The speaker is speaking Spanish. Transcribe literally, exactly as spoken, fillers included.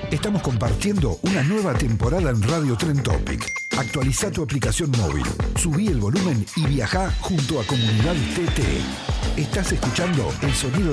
Estamos compartiendo una nueva temporada en Radio Tren Topic. Actualiza tu aplicación móvil, subí el volumen y viajá junto a Comunidad T T. Estás escuchando el sonido